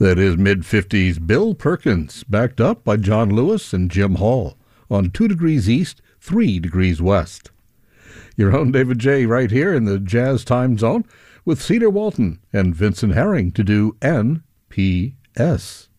That is mid-50s Bill Perkins, backed up by John Lewis and Jim Hall on 2 Degrees East, 3 Degrees West. Your own David J. right here in the Jazz Time Zone with Cedar Walton and Vincent Herring to do N.P.S.